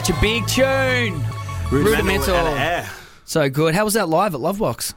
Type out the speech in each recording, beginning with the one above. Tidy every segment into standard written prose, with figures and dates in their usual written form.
It's a big tune. Rudimental. Ella. So good. How was that live at Lovebox?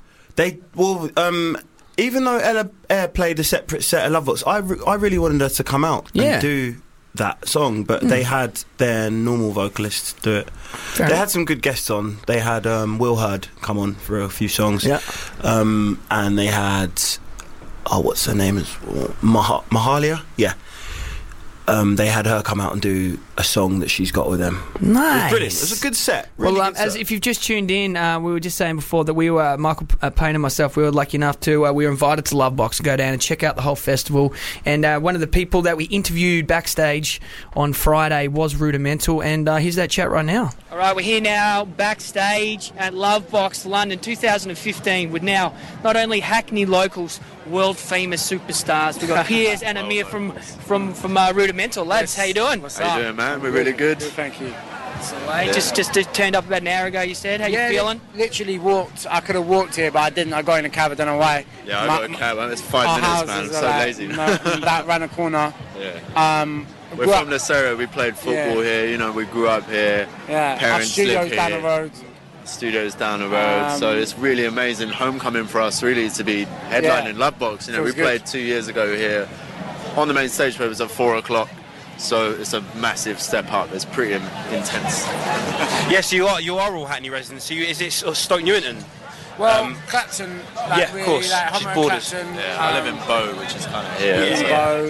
Even though Ella Air played a separate set of Lovebox, I really wanted her to come out and do that song, but they had their normal vocalists do it. They had some good guests on. They had Will Hurd come on for a few songs. Yeah. And they had what's her name? Mahalia? Yeah. They had her come out and do a song that she's got with them. Nice. It was brilliant. It was a good set. Really good as set. if you've just tuned in, we were just saying before that we were, Michael Payne and myself, we were lucky enough to, we were invited to Lovebox to go down and check out the whole festival. And one of the people that we interviewed backstage on Friday was Rudimental, and here's that chat right now. All right, we're here now backstage at Lovebox London 2015 with now not only Hackney locals, world famous superstars. We've got Piers and Amir from Rudimental. Lads, how you doing? How you doing, man? We're really good. Thank you. So, just turned up about an hour ago, you said. How you feeling? Literally walked. I could have walked here, but I didn't. I got in a cab. I don't know why. Yeah, I got a cab. It's 5 minutes, man. I'm so lazy. That ran a corner. Yeah. We're from Nocera. We played football here. You know, we grew up here. Yeah. Parents Our live studio's down here. the road. Studios down the road, so it's really amazing homecoming for us, really, to be headlining Lovebox. You know, we played 2 years ago here on the main stage, but it was at 4 o'clock. So it's a massive step up. It's pretty intense. Yes, you are all Hackney residents. So is it sort of Stoke Newington? Well, Clapton. Yeah, of course. Just borders. Clapton, I live in Bow, which is kind of here. Bow.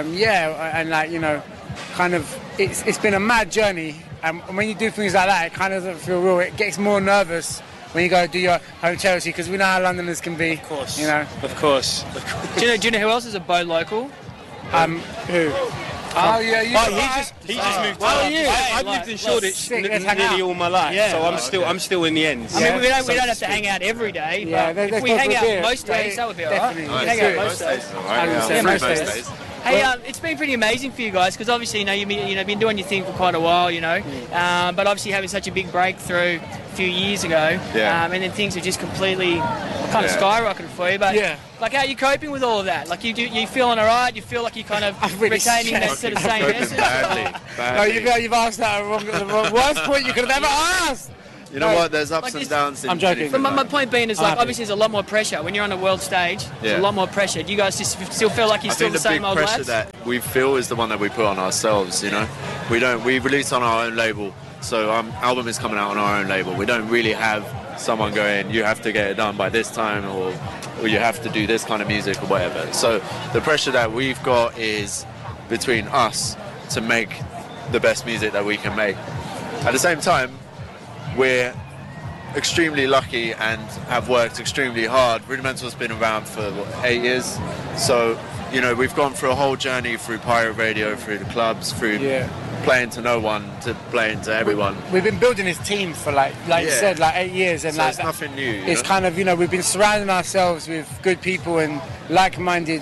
And you know, kind of, it's been a mad journey. And when you do things like that, it kind of doesn't feel real. It gets more nervous when you go do your home charity, because we know how Londoners can be. Of course. You know. Of course. Do you know who else is a Bow local? Who? Oh yeah, you. He just moved. I've lived in Shoreditch nearly all my life, so I'm still in the end. I mean, we don't have to hang out every day, but if we hang out most days, that would be alright. Hang out most days. Most days. Hey, it's been pretty amazing for you guys, because obviously, you've been doing your thing for quite a while, but obviously having such a big breakthrough a few years ago, and then things have just completely kind of skyrocketed for you. But like, how are you coping with all of that? Like, you feeling all right? You feel like you're kind of retaining that sort of same message? Badly. No, you've asked that the worst point you could have ever asked. You know what? There's ups and downs. I'm joking. But my point being is, like, obviously there's a lot more pressure when you're on a world stage. There's a lot more pressure. Do you guys just still feel like you're still the same old lads? I think the big pressure that we feel is the one that we put on ourselves. You know, we release on our own label, so our album is coming out on our own label. We don't really have someone going, you have to get it done by this time, or you have to do this kind of music or whatever. So the pressure that we've got is between us to make the best music that we can make. At the same time, we're extremely lucky and have worked extremely hard. Rudimental's been around for 8 years, so we've gone through a whole journey through pirate radio, through the clubs, through playing to no one to playing to everyone. We've been building this team for like you said, 8 years, and so it's nothing new. It's kind of we've been surrounding ourselves with good people and like-minded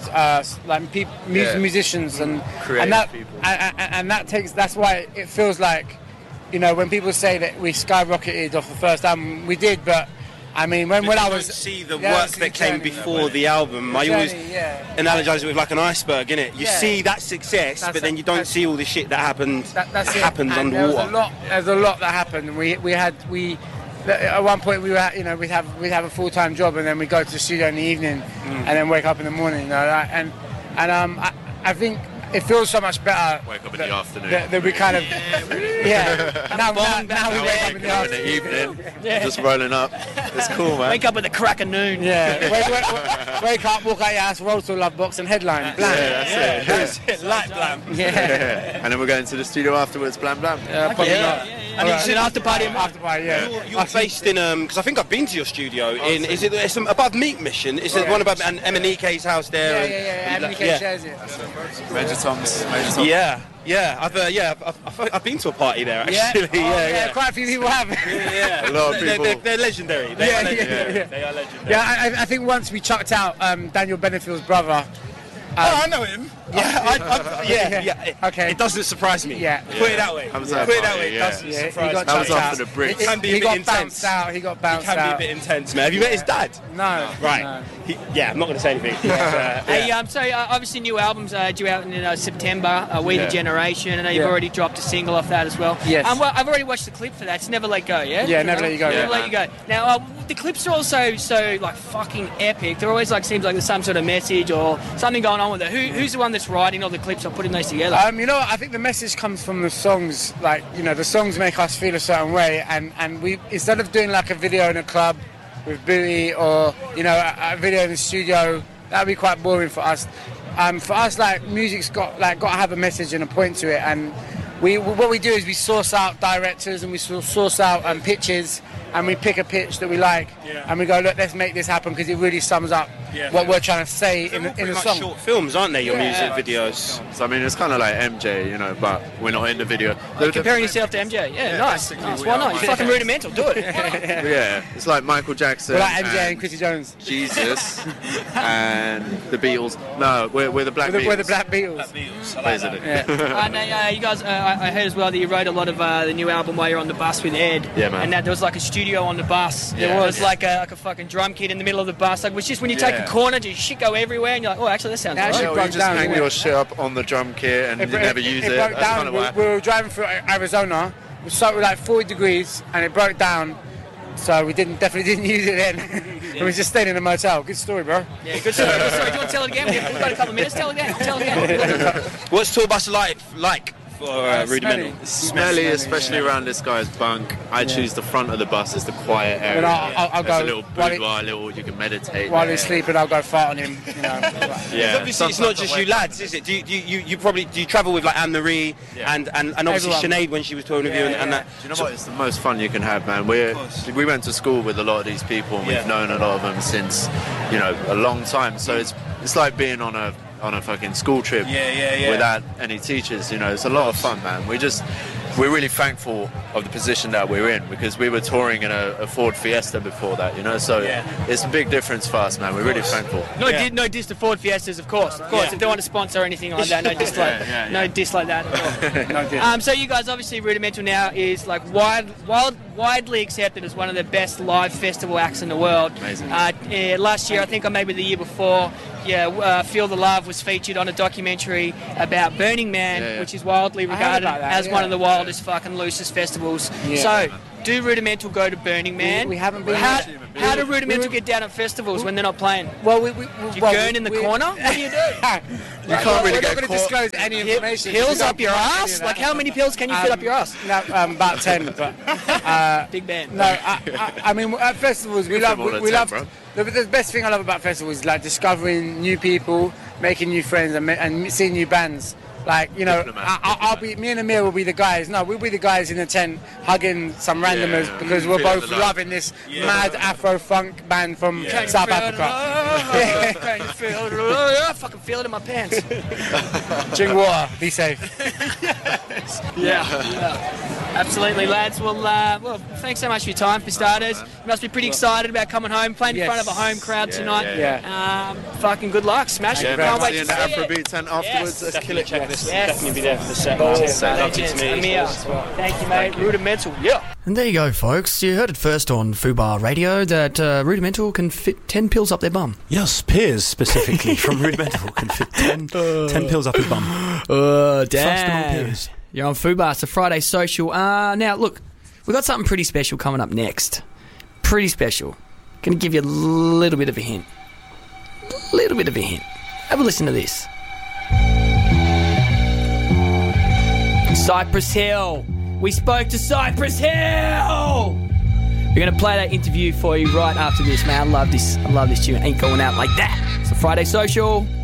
musicians and creative people, and that's why it feels like. When people say that we skyrocketed off the first album, we did, but I mean, when I was... see the work that came before the album. I always analogize it with like an iceberg, innit? You see that success, but then you don't see all the shit that happened underwater. There's a lot that happened. At one point we were, we'd have a full-time job, and then we'd go to the studio in the evening, and then wake up in the morning, and I think it feels so much better. Wake up in the afternoon. That we kind of, now we wake up in the evening, just rolling up. It's cool, man. Wake up at the crack of noon. Yeah. Wake up, walk out your house, roll to Lovebox, and headline. Blam. Yeah, that's it. Light blam. Yeah. And then we're going to the studio afterwards. Blam blam. And it's an after party. You're based in because I think I've been to your studio in. Is it it's above Meat Mission? Is it one above Emanike's house there? Yeah. Emanike shares it. Major Tom's. Yeah. I've been to a party there actually. Yeah. Quite a few people have. Yeah. A lot of people. They're legendary. They are legendary. Yeah, I think once we chucked out Daniel Benefield's brother. I know him. Yeah. Okay. It doesn't surprise me. Yeah. Put it that way. Put it that way. It doesn't surprise me. That was after the break. It can be a bit intense. He got bounced out. He can be a bit intense, man. Have you met his dad? No. Right. No. I'm not going to say anything. Hey, so obviously new albums due out in September. We the Generation. I know you've already dropped a single off that as well. Yes. Well, I've already watched the clip for that. It's Never Let Go. Yeah. Yeah, Never Let You Go. Never Let You Go. Now the clips are also so like fucking epic. They're always like seems like there's some sort of message or something going on with it. Who's the one that's writing all the clips or putting those together? You know, I think the message comes from the songs. Like, you know, the songs make us feel a certain way, and we, instead of doing like a video in a club with Booty or, you know, a video in the studio, that'd be quite boring for us. For us, like, music's got to have a message and a point to it, and what we do is we source out directors and we source out pitches, and we pick a pitch that we like, and we go, look, let's make this happen because it really sums up what we're trying to say in the song. Short films, aren't they? Your music videos. So I mean, it's kind of like MJ, you know, but we're not in the video. Comparing yourself to MJ, nice. Why not? You're fucking rudimental. Do it. Yeah, it's like Michael Jackson. We're like MJ and Quincy Jones. Jesus and the Beatles. No, we're the Black Beatles. We're the Black Beatles. Basically. And you guys, I heard as well that you wrote a lot of the new album while you're on the bus with Ed. Yeah, man. And that there was like a studio on the bus. There was like a fucking drum kit in the middle of the bus. Like, it's just when you take a corner, your shit go everywhere, and you're like, oh, actually, that sounds right. You just hang your shit up on the drum kit and you never use it. It broke down. We were driving through Arizona. It was so like 40 degrees, and it broke down. So we definitely didn't use it then. And we just stayed in a motel. Good story, bro. Yeah, good story. Good story. Do you want to tell it again? We've got a couple of minutes. Tell it again. What's tour bus like for Rudimental? Smelly, especially around this guy's bunk. I choose the front of the bus as the quiet area. I'll go a little boudoir, you can meditate. While he's sleeping, I'll go fart on him. You know. Obviously, it's not just you lads, is it? Do you travel with like Anne Marie and obviously Sinead when she was touring with you and that? Do you know what? It's the most fun you can have, man. We went to school with a lot of these people, and we've known a lot of them since, you know, a long time. So it's like being on a fucking school trip without any teachers, you know. It's a lot of fun, man. We're really thankful of the position that we're in because we were touring in a Ford Fiesta before that, you know, so it's a big difference for us, man. We're really thankful. No diss to Ford Fiestas, of course. If they want to sponsor or anything like that, no diss no diss like that at all. So you guys, obviously Rudimental now is like widely accepted as one of the best live festival acts in the world. Amazing. Last year, I think, or maybe the year before, Feel the Love was featured on a documentary about Burning Man, which is widely regarded as one of the wildest fucking loosest festivals. So, do Rudimental go to Burning Man? We haven't been. How do Rudimental get down at festivals when they're not playing? Well, do you burn in the corner? What do you do? You can't really get caught. Disclose any information. Pills up your ass? Like, how many pills can you fit up your ass? No, about 10. But big band. No, I mean at festivals we love. The best thing I love about festivals is like discovering new people, making new friends, and seeing new bands. Like, you know, me and Amir will be the guys. No, we'll be the guys in the tent hugging some randomers because we're both loving this mad Afro-funk band from South Africa. Can you feel it? I fucking feel it in my pants. Drink water. Be safe. Absolutely, lads. Well, thanks so much for your time, for starters. You must be pretty excited about coming home, playing in front of a home crowd tonight. Fucking good luck. Smash it. Can't wait to see Afrobeat tent afterwards. Let's kill it. Definitely be there for the set. Lovely to meet you. Thank you, mate. Rudimental. And there you go, folks. You heard it first on Fubar Radio that Rudimental can fit 10 pills up their bum. Yes, Piers specifically from Rudimental can fit 10 pills up his bum. Damn. You're on Fubar. It's a Friday social. Now, look, we've got something pretty special coming up next. Pretty special. Going to give you a little bit of a hint. Have a listen to this. Cypress Hill. We spoke to Cypress Hill. We're going to play that interview for you right after this, man. I love this tune. Ain't going out like that. It's a Friday social.